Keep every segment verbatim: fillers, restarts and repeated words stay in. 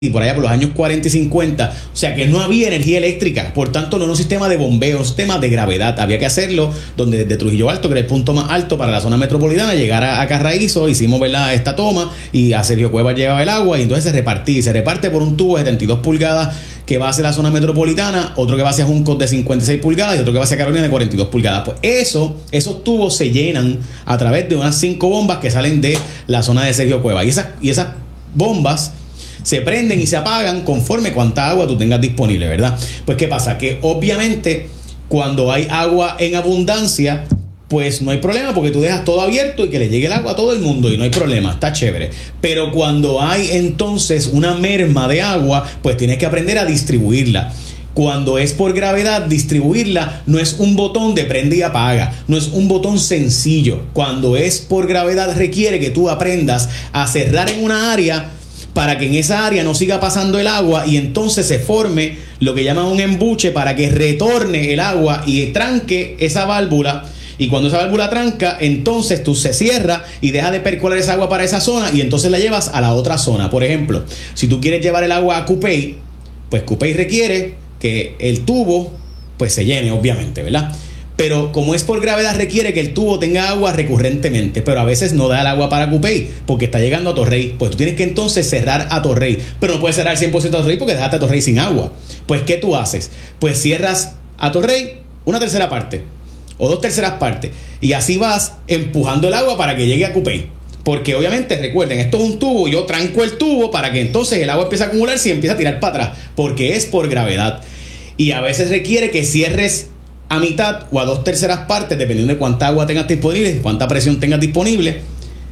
y por allá por los años cuarenta y cincuenta, o sea que no había energía eléctrica, por tanto no era un sistema de bombeo, un sistema de gravedad, había que hacerlo donde desde Trujillo Alto, que era el punto más alto para la zona metropolitana, llegar a, a Carraízo, hicimos, ¿verdad?, esta toma y a Sergio Cuevas llevaba el agua y entonces se repartía, y se reparte por un tubo de setenta y dos pulgadas que va hacia la zona metropolitana, otro que va hacia Juncos de cincuenta y seis pulgadas y otro que va hacia Carolina de cuarenta y dos pulgadas. Pues eso, esos tubos se llenan a través de unas cinco bombas que salen de la zona de Sergio Cuevas y esas, y esas bombas se prenden y se apagan conforme cuánta agua tú tengas disponible, ¿verdad? Pues ¿qué pasa? Que obviamente cuando hay agua en abundancia, pues no hay problema porque tú dejas todo abierto y que le llegue el agua a todo el mundo y no hay problema, está chévere. Pero cuando hay entonces una merma de agua, pues tienes que aprender a distribuirla. Cuando es por gravedad, distribuirla no es un botón de prende y apaga, no es un botón sencillo. Cuando es por gravedad requiere que tú aprendas a cerrar en una área para que en esa área no siga pasando el agua y entonces se forme lo que llaman un embuche para que retorne el agua y tranque esa válvula. Y cuando esa válvula tranca, entonces tú se cierra y deja de percolar esa agua para esa zona y entonces la llevas a la otra zona. Por ejemplo, si tú quieres llevar el agua a Cupey, pues Cupey requiere que el tubo pues se llene, obviamente, ¿verdad? Pero como es por gravedad requiere que el tubo tenga agua recurrentemente, pero a veces no da el agua para Cupey porque está llegando a Torrey. Pues tú tienes que entonces cerrar a Torrey, pero no puedes cerrar cien por ciento a Torrey porque dejaste a Torrey sin agua. Pues ¿qué tú haces? Pues cierras a Torrey una tercera parte o dos terceras partes y así vas empujando el agua para que llegue a Cupey. Porque obviamente, recuerden, esto es un tubo, yo tranco el tubo para que entonces el agua empiece a acumularse y empiece a tirar para atrás, porque es por gravedad. Y a veces requiere que cierres a mitad o a dos terceras partes, dependiendo de cuánta agua tengas disponible, cuánta presión tengas disponible.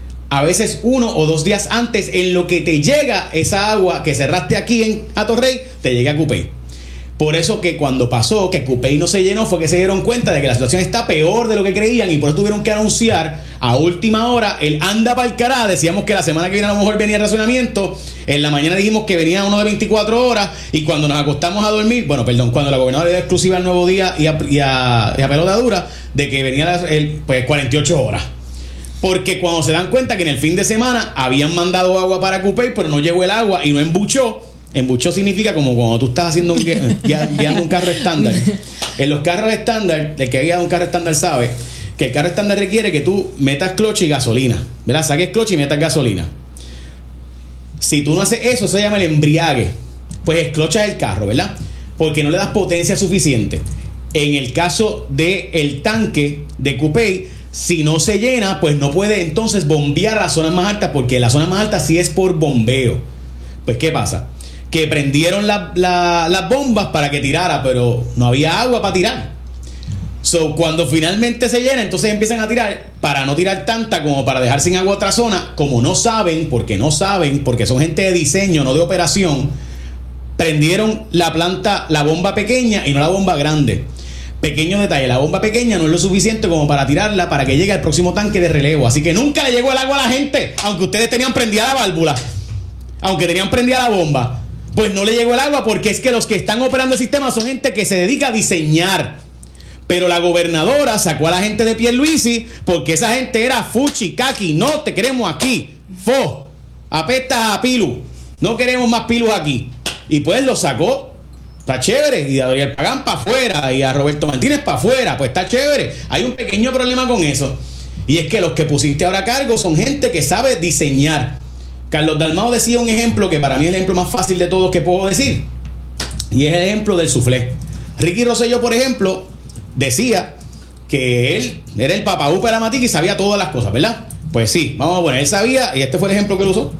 A veces uno o dos días antes, en lo que te llega esa agua que cerraste aquí en Atorrey, te llega a Cupey. Por eso que cuando pasó que Cupey no se llenó fue que se dieron cuenta de que la situación está peor de lo que creían y por eso tuvieron que anunciar a última hora el anda para el cará. Decíamos que la semana que viene a lo mejor venía el racionamiento, en la mañana dijimos que venía uno de veinticuatro horas y cuando nos acostamos a dormir, bueno, perdón, cuando la gobernadora dio exclusiva al Nuevo Día y a, y a, y a pelota dura de que venía el, pues cuarenta y ocho horas. Porque cuando se dan cuenta que en el fin de semana habían mandado agua para Cupey, pero no llegó el agua y no embuchó. Embuchó significa como cuando tú estás haciendo un, guiando un carro estándar. En los carros estándar, el que ha guiado un carro estándar sabe que el carro estándar requiere que tú metas cloche y gasolina, ¿verdad? Saques cloche y metas gasolina. Si tú no haces eso, se llama el embriague. Pues esclochas el carro, ¿verdad? Porque no le das potencia suficiente. En el caso del tanque de Cupey, si no se llena, pues no puede entonces bombear a las zonas más altas, porque la zona más alta sí es por bombeo. Pues ¿qué pasa? Que prendieron la, la, las bombas para que tirara, pero no había agua para tirar. So, cuando finalmente se llena, entonces empiezan a tirar para no tirar tanta como para dejar sin agua otra zona. Como no saben, porque no saben, porque son gente de diseño, no de operación, prendieron la planta, la bomba pequeña y no la bomba grande. Pequeño detalle, la bomba pequeña no es lo suficiente como para tirarla para que llegue al próximo tanque de relevo. Así que nunca le llegó el agua a la gente, aunque ustedes tenían prendida la válvula, aunque tenían prendida la bomba. Pues no le llegó el agua porque es que los que están operando el sistema son gente que se dedica a diseñar. Pero la gobernadora sacó a la gente de Pierluisi porque esa gente era fuchi, kaki, no te queremos aquí. Fo, apesta a pilu, no queremos más pilus aquí. Y pues lo sacó, está chévere. Y a Doriel Pagán para afuera y a Roberto Martínez para afuera, pues está chévere. Hay un pequeño problema con eso. Y es que los que pusiste ahora a cargo son gente que sabe diseñar. Carlos Dalmau decía un ejemplo que para mí es el ejemplo más fácil de todos que puedo decir, y es el ejemplo del soufflé. Ricky Rosselló, por ejemplo, decía que él era el papaú para la matica y sabía todas las cosas, ¿verdad? Pues sí, vamos a poner, él sabía, y este fue el ejemplo que él usó,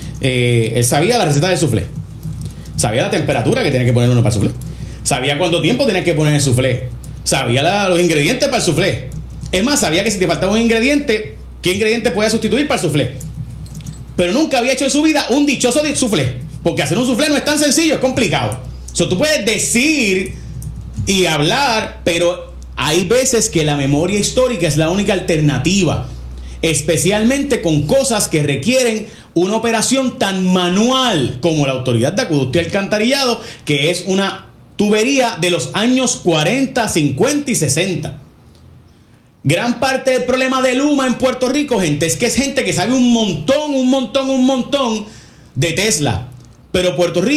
eh, él sabía la receta del soufflé, sabía la temperatura que tenía que poner uno para el soufflé, sabía cuánto tiempo tenía que poner el soufflé, sabía la, los ingredientes para el soufflé. Es más, sabía que si te faltaba un ingrediente, ¿qué ingrediente podía sustituir para el soufflé? Pero nunca había hecho en su vida un dichoso de soufflé, porque hacer un soufflé no es tan sencillo, es complicado. O sea, tú puedes decir y hablar, pero hay veces que la memoria histórica es la única alternativa, especialmente con cosas que requieren una operación tan manual como la Autoridad de Acueducto y Alcantarillado, que es una tubería de los años cuarenta, cincuenta y sesenta. Gran parte del problema de Luma en Puerto Rico, gente, es que es gente que sabe un montón, un montón, un montón de Tesla, Pero Puerto Rico